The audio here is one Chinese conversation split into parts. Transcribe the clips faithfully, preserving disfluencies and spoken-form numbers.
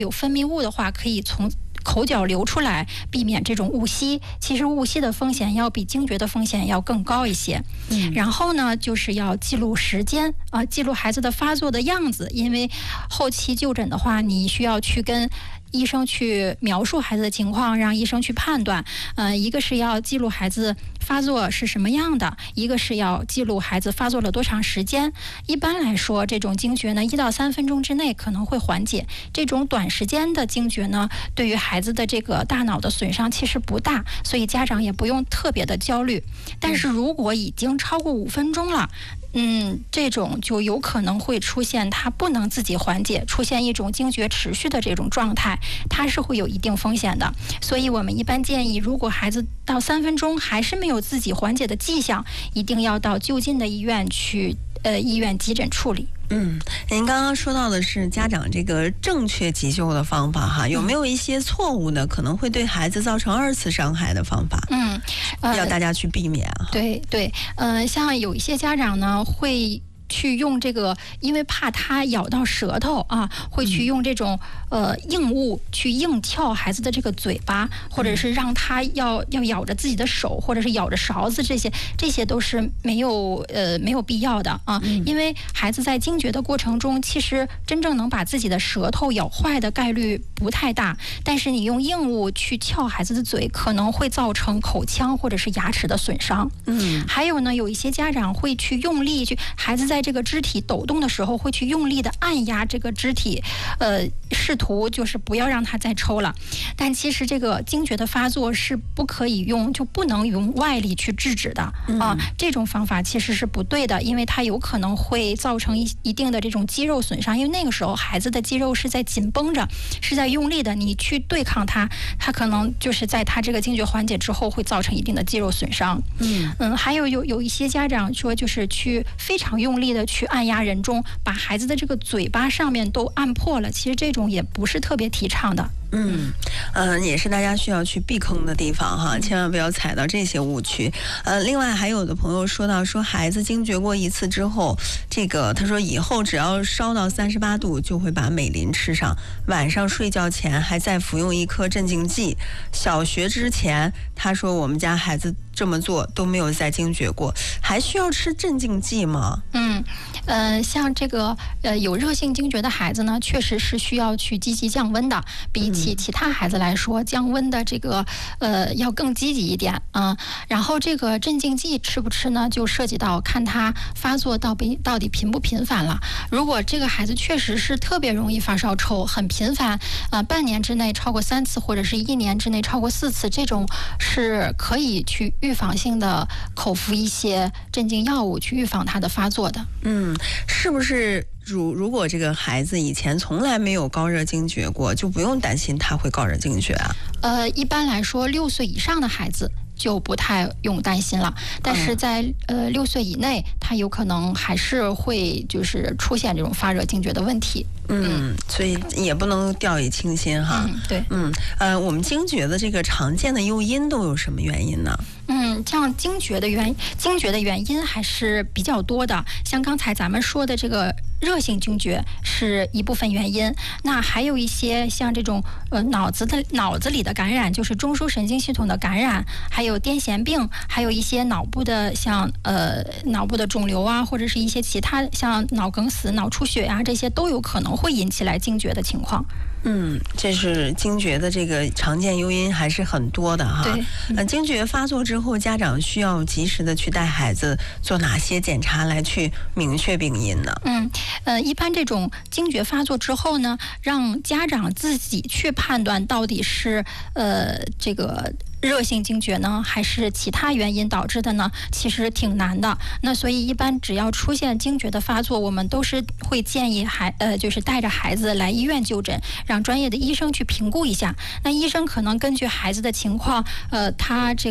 有分泌物的话，可以从口角流出来，避免这种误吸。其实误吸的风险要比惊厥的风险要更高一些。嗯，然后呢，就是要记录时间啊、呃，记录孩子的发作的样子，因为后期就诊的话，你需要去跟医生去描述孩子的情况，让医生去判断。呃，一个是要记录孩子发作是什么样的，一个是要记录孩子发作了多长时间。一般来说，这种惊厥呢，一到三分钟之内可能会缓解。这种短时间的惊厥呢，对于孩子的这个大脑的损伤其实不大，所以家长也不用特别的焦虑。但是如果已经超过五分钟了，嗯，这种就有可能会出现他不能自己缓解，出现一种惊厥持续的这种状态，它是会有一定风险的。所以我们一般建议，如果孩子到三分钟还是没有自己缓解的迹象，一定要到就近的医院去，呃，医院急诊处理。 嗯，您刚刚说到的是家长这个正确急救的方法哈，有没有一些错误的，可能会对孩子造成二次伤害的方法？嗯，呃、要大家去避免哈。 对对，呃，像有一些家长呢会去用这个，因为怕他咬到舌头啊，会去用这种呃硬物去硬撬孩子的这个嘴巴，或者是让他要要咬着自己的手，或者是咬着勺子，这些这些都是没有呃没有必要的啊。因为孩子在惊厥的过程中，其实真正能把自己的舌头咬坏的概率不太大，但是你用硬物去撬孩子的嘴，可能会造成口腔或者是牙齿的损伤。嗯，还有呢，有一些家长会去用力去孩子在这个肢体抖动的时候，会去用力的按压这个肢体，呃，试图就是不要让它再抽了。但其实这个惊厥的发作是不可以用，就不能用外力去制止的啊。这种方法其实是不对的，因为它有可能会造成一一定的这种肌肉损伤。因为那个时候孩子的肌肉是在紧绷着，是在用力的，你去对抗它，它可能就是在它这个惊厥缓解之后会造成一定的肌肉损伤。嗯嗯，还有有有一些家长说，就是去非常用力的去按压人中，把孩子的这个嘴巴上面都按破了，其实这种也不是特别提倡的。 嗯，呃，也是大家需要去避坑的地方哈，千万不要踩到这些误区。呃，另外还有的朋友说到，说孩子惊厥过一次之后，这个他说以后只要烧到三十八度，就会把美林吃上，晚上睡觉前还在服用一颗镇静剂。小学之前，他说我们家孩子这么做都没有再惊厥过，还需要吃镇静剂吗？ 嗯，呃，像这个呃有热性惊厥的孩子呢，确实是需要去积极降温的，比起其他孩子来说，降温的这个呃要更积极一点啊、嗯。然后这个镇静剂吃不吃呢，就涉及到看他发作到底到底频不频繁了。如果这个孩子确实是特别容易发烧抽，很频繁，呃，半年之内超过三次，或者是一年之内超过四次，这种是可以去预防性的口服一些镇静药物去预防他的发作的。 嗯，是不是？如如果这个孩子以前从来没有高热惊厥过，就不用担心他会高热惊厥啊？ 呃，一般来说，六岁以上的孩子就不太用担心了，但是在、嗯、呃六岁以内，他有可能还是会就是出现这种发热惊厥的问题。 嗯，所以也不能掉以轻心哈。 嗯，对。 嗯，呃，我们惊厥的这个常见的诱因都有什么原因呢？ 嗯，像惊厥的原惊厥的原因还是比较多的，像刚才咱们说的这个热性惊厥是一部分原因，那还有一些像这种呃脑子的脑子里的感染，就是中枢神经系统的感染，还有癫痫病，还有一些脑部的像呃脑部的肿瘤啊，或者是一些其他像脑梗死、脑出血啊，这些都有可能会引起来惊厥的情况。 嗯，这是惊厥的这个常见诱因还是很多的哈。 对， 嗯、呃，惊厥发作之后，家长需要及时的去带孩子做哪些检查来去明确病因呢？ 嗯，呃，一般这种惊厥发作之后呢，让家长自己去判断到底是呃这个热性惊厥呢，还是其他原因导致的呢？其实挺难的。那所以一般只要出现惊厥的发作，我们都是会建议孩呃就是带着孩子来医院就诊，让专业的医生去评估一下。那医生可能根据孩子的情况，呃，他这个看。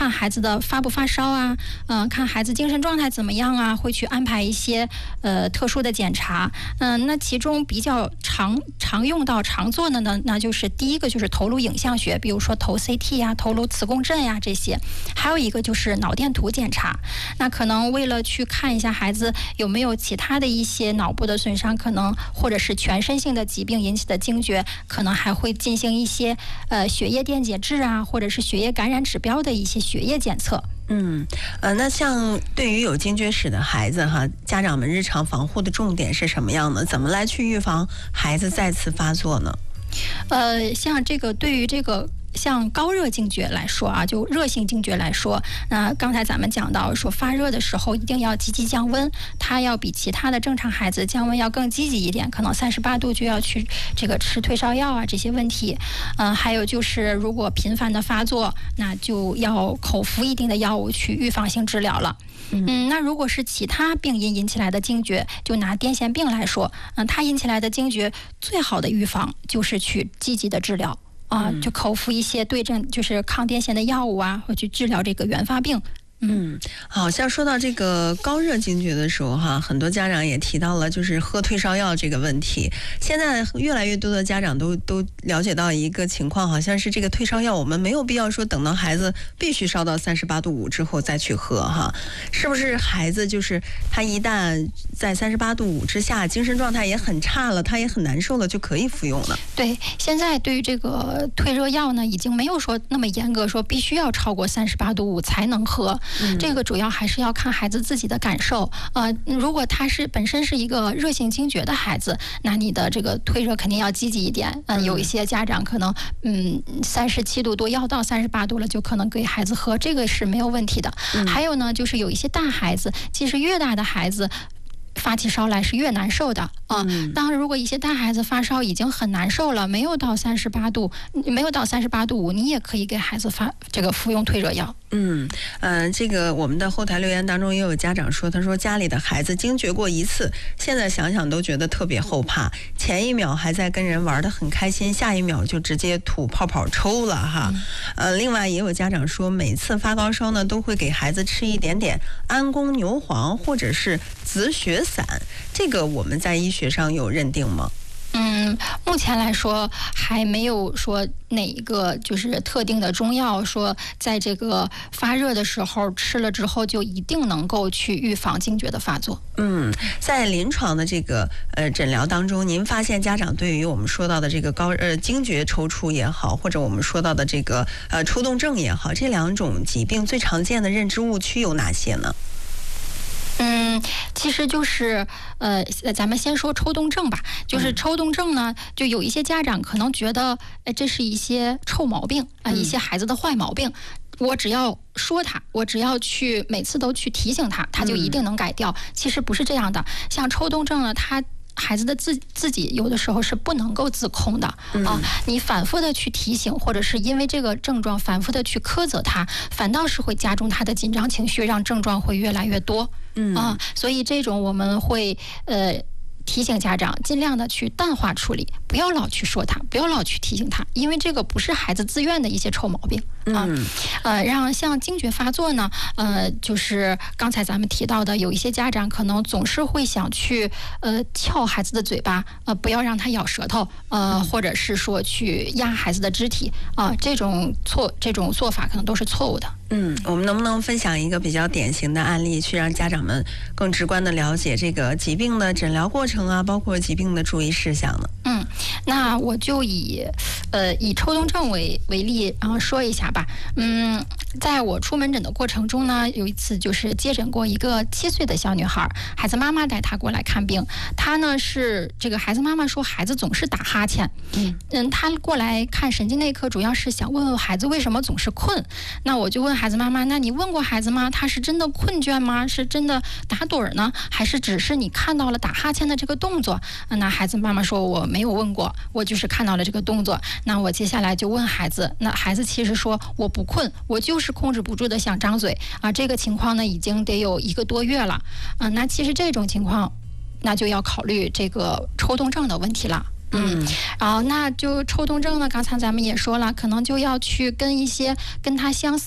看孩子的发不发烧啊，嗯、呃，看孩子精神状态怎么样啊，会去安排一些呃特殊的检查。嗯、呃，那其中比较常常用到常做的呢，那就是第一个就是头颅影像学，比如说头 C T 呀、头颅磁共振呀这些，还有一个就是脑电图检查。那可能为了去看一下孩子有没有其他的一些脑部的损伤，可能或者是全身性的疾病引起的惊厥，可能还会进行一些呃血液电解质啊，或者是血液感染指标的一些血液检测。 嗯，呃，那像对于有惊厥史的孩子哈，家长们日常防护的重点是什么样的？怎么来去预防孩子再次发作呢？ 呃，像这个对于这个。像高热惊厥来说啊，就热性惊厥来说，那刚才咱们讲到说发热的时候一定要积极降温，它要比其他的正常孩子降温要更积极一点，可能三十八度就要去这个吃退烧药啊这些问题。嗯、呃，还有就是如果频繁的发作，那就要口服一定的药物去预防性治疗了。嗯，那如果是其他病因引起来的惊厥，就拿癫痫病来说，嗯，它引起来的惊厥最好的预防就是去积极的治疗。啊，就口服一些对症，就是抗癫痫的药物啊，或去治疗这个原发病。 嗯，好像说到这个高热惊厥的时候哈，很多家长也提到了就是喝退烧药这个问题。现在越来越多的家长都都了解到一个情况，好像是这个退烧药我们没有必要说等到孩子必须烧到三十八度五之后再去喝哈，是不是孩子就是他一旦在三十八度五之下，精神状态也很差了，他也很难受了，就可以服用了？ 对，现在对于这个退热药呢，已经没有说那么严格，说必须要超过三十八度五才能喝。嗯、这个主要还是要看孩子自己的感受。呃，如果他是本身是一个热性惊厥的孩子，那你的这个退热肯定要积极一点。嗯、呃，有一些家长可能嗯三十七度多要到三十八度了，就可能给孩子喝，这个是没有问题的。嗯、还有呢，就是有一些大孩子，其实越大的孩子发起烧来是越难受的啊。嗯、当然，如果一些大孩子发烧已经很难受了，没有到三十八度，没有到三十八度五，你也可以给孩子发这个服用退热药。 嗯，呃，这个我们的后台留言当中也有家长说，他说家里的孩子惊厥过一次，现在想想都觉得特别后怕，前一秒还在跟人玩得很开心，下一秒就直接吐泡泡抽了哈。嗯、呃，另外也有家长说，每次发高烧呢，都会给孩子吃一点点安宫牛黄或者是紫雪散，这个我们在医学上有认定吗？ 嗯，目前来说还没有说哪一个就是特定的中药说在这个发热的时候吃了之后就一定能够去预防惊厥的发作。 嗯，在临床的这个呃诊疗当中，您发现家长对于我们说到的这个高呃惊厥抽搐也好，或者我们说到的这个呃抽动症也好，这两种疾病最常见的认知误区有哪些呢？ 嗯，其实就是呃，咱们先说抽动症吧。就是抽动症呢，就有一些家长可能觉得，哎，这是一些臭毛病啊、呃，一些孩子的坏毛病。我只要说他，我只要去每次都去提醒他，他就一定能改掉。其实不是这样的。像抽动症呢，他孩子的自自己有的时候是不能够自控的啊，你反复的去提醒，或者是因为这个症状反复的去苛责他，反倒是会加重他的紧张情绪，让症状会越来越多。嗯啊，所以这种我们会呃提醒家长尽量的去淡化处理，不要老去说他，不要老去提醒他，因为这个不是孩子自愿的一些臭毛病啊。嗯、呃，让像惊厥发作呢，呃，就是刚才咱们提到的，有一些家长可能总是会想去呃撬孩子的嘴巴，呃，不要让他咬舌头，呃，或者是说去压孩子的肢体啊、呃，这种错这种做法可能都是错误的。 嗯，我们能不能分享一个比较典型的案例，去让家长们更直观的了解这个疾病的诊疗过程啊，包括疾病的注意事项呢？ 嗯，那我就以呃以抽动症为为例，然后说一下吧。嗯，在我出门诊的过程中呢，有一次就是接诊过一个七岁的小女孩，孩子妈妈带她过来看病。她呢是这个孩子妈妈说孩子总是打哈欠。嗯嗯，她过来看神经内科，主要是想问问孩子为什么总是困。那我就问孩子妈妈，那你问过孩子吗？他是真的困倦吗？是真的打盹儿呢，还是只是你看到了打哈欠的这个动作？那孩子妈妈说我没有问过，我就是看到了这个动作。那我接下来就问孩子，那孩子其实说我不困，我就是控制不住的想张嘴啊。这个情况呢已经得有一个多月了啊。那其实这种情况，那就要考虑这个抽动症的问题了。嗯，然后那就抽动症呢，刚才咱们也说了，可能就要去跟一些跟它相似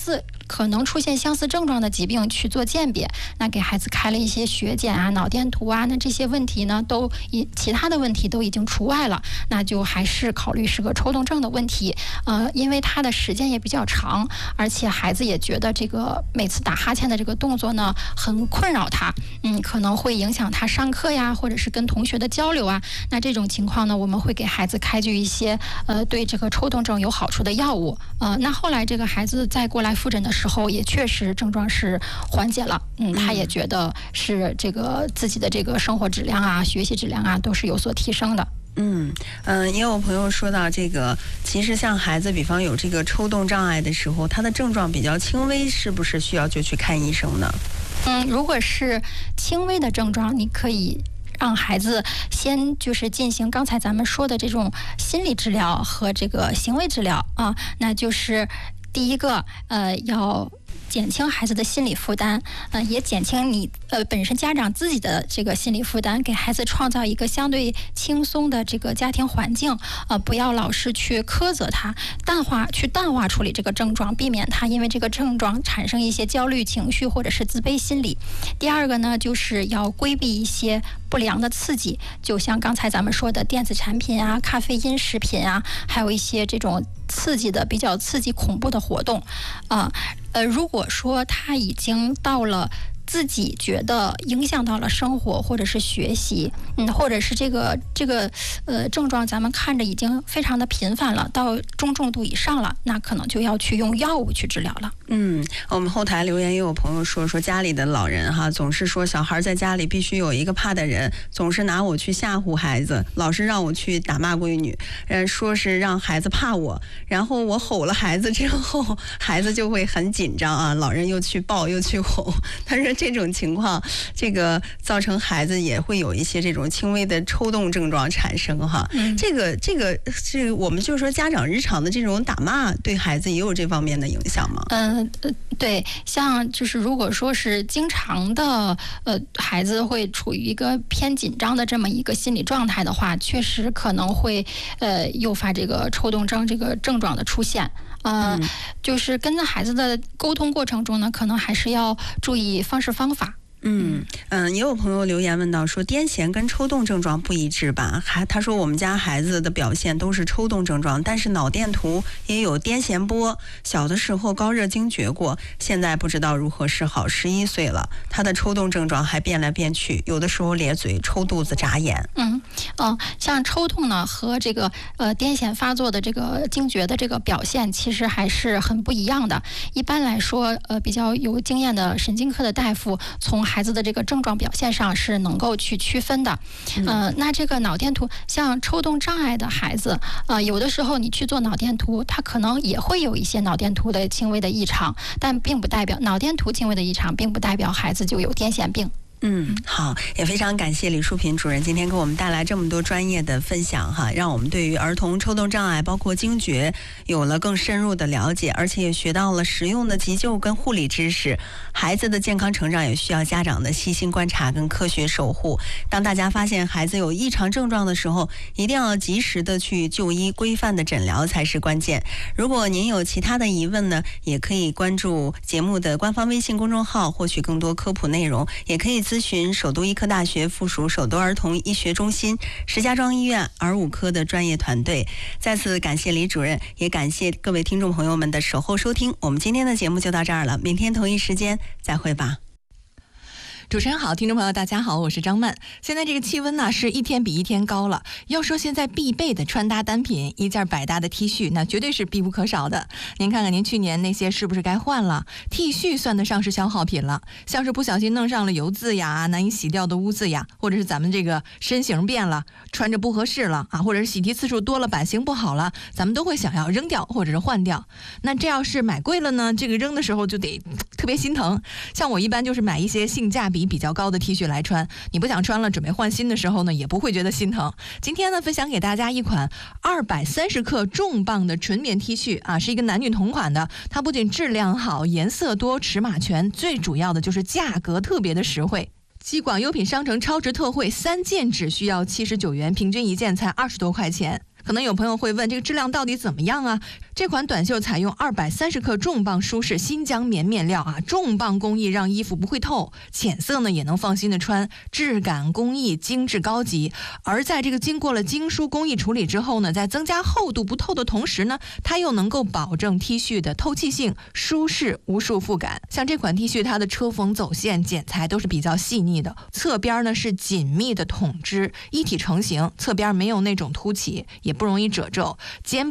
可能出现相似症状的疾病去做鉴别，那给孩子开了一些血检啊、脑电图啊，那这些问题呢，都以其他的问题都已经除外了，那就还是考虑是个抽动症的问题。呃，因为它的时间也比较长，而且孩子也觉得这个每次打哈欠的这个动作呢，很困扰他，嗯，可能会影响他上课呀，或者是跟同学的交流啊。那这种情况呢，我们会给孩子开具一些呃对这个抽动症有好处的药物。呃，那后来这个孩子再过来复诊的时候，也确实症状是缓解了，嗯，他也觉得是这个自己的这个生活质量啊、学习质量啊都是有所提升的。 嗯嗯、呃，也有朋友说到这个，其实像孩子，比方有这个抽动障碍的时候，他的症状比较轻微，是不是需要就去看医生呢？ 嗯，如果是轻微的症状，你可以让孩子先就是进行刚才咱们说的这种心理治疗和这个行为治疗啊，那就是第一个呃要减轻孩子的心理负担，呃，也减轻你呃本身家长自己的这个心理负担，给孩子创造一个相对轻松的这个家庭环境，呃，不要老是去苛责他，淡化去淡化处理这个症状，避免他因为这个症状产生一些焦虑情绪或者是自卑心理。第二个呢，就是要规避一些不良的刺激，就像刚才咱们说的电子产品啊、咖啡因食品啊，还有一些这种刺激的比较刺激恐怖的活动啊。呃，如果说他已经到了自己觉得影响到了生活或者是学习，嗯，或者是这个这个呃症状咱们看着已经非常的频繁了，到中重度以上了，那可能就要去用药物去治疗了。 嗯，我们后台留言也有朋友说说家里的老人哈，总是说小孩在家里必须有一个怕的人，总是拿我去吓唬孩子，老是让我去打骂闺女，嗯，说是让孩子怕我，然后我吼了孩子之后，孩子就会很紧张啊，老人又去抱又去吼，他说这种情况，这个造成孩子也会有一些这种轻微的抽动症状产生哈。嗯、这个这个是我们就是说家长日常的这种打骂对孩子也有这方面的影响吗？ 嗯。呃，对，像就是如果说是经常的，呃，孩子会处于一个偏紧张的这么一个心理状态的话，确实可能会呃诱发这个抽动症这个症状的出现。呃，嗯、就是跟着孩子的沟通过程中呢，可能还是要注意方式方法。 嗯嗯，也有朋友留言问到说，癫痫跟抽动症状不一致吧？还他说我们家孩子的表现都是抽动症状，但是脑电图也有癫痫波。小的时候高热惊厥过，现在不知道如何是好。十一岁了，他的抽动症状还变来变去，有的时候咧嘴、抽肚子、眨眼。 嗯嗯、呃，像抽动呢和这个呃癫痫发作的这个惊厥的这个表现，其实还是很不一样的。一般来说，呃，比较有经验的神经科的大夫从孩子的这个症状表现上是能够去区分的，呃，那这个脑电图，像抽动障碍的孩子，呃，有的时候你去做脑电图，他可能也会有一些脑电图的轻微的异常，但并不代表脑电图轻微的异常，并不代表孩子就有癫痫病。 嗯，好，也非常感谢李淑萍主任今天给我们带来这么多专业的分享哈，让我们对于儿童抽动障碍包括惊厥有了更深入的了解，而且也学到了实用的急救跟护理知识。孩子的健康成长也需要家长的细心观察跟科学守护。当大家发现孩子有异常症状的时候，一定要及时的去就医，规范的诊疗才是关键。如果您有其他的疑问呢，也可以关注节目的官方微信公众号，获取更多科普内容，也可以咨询首都医科大学附属首都儿童医学中心、石家庄医院儿五科的专业团队。再次感谢李主任，也感谢各位听众朋友们的守候收听。我们今天的节目就到这儿了，明天同一时间再会吧。 主持人好，听众朋友大家好，我是张曼。现在这个气温呢是一天比一天高了，要说现在必备的穿搭单品，一件百搭的 T 恤那绝对是必不可少的。您看看您去年那些是不是该换了？ T 恤算得上是消耗品了，像是不小心弄上了油渍呀、难以洗掉的污渍呀，或者是咱们这个身形变了，穿着不合适了啊，或者是洗涤次数多了，版型不好了，咱们都会想要扔掉或者是换掉。那这要是买贵了呢，这个扔的时候就得特别心疼。像我一般就是买一些性价比比较高的 T 恤来穿，你不想穿了准备换新的时候呢，也不会觉得心疼。今天呢，分享给大家一款二百三十克重磅的纯棉 T 恤啊，是一个男女同款的，它不仅质量好，颜色多，尺码全，最主要的就是价格特别的实惠。基广优品商城超值特惠，三件只需要七十九元，平均一件才二十多块钱。 可能有朋友会问，这个质量到底怎么样啊？这款短袖采用二百三十克重磅舒适新疆棉面料啊，重磅工艺让衣服不会透，浅色呢也能放心的穿，质感工艺精致高级。而在这个经过了精梳工艺处理之后呢，在增加厚度不透的同时呢，它又能够保证 T 恤的透气性、舒适无束缚感。像这款 T 恤，它的车缝走线剪裁都是比较细腻的，侧边呢是紧密的筒织，一体成型，侧边没有那种凸起，也不容易褶皱，肩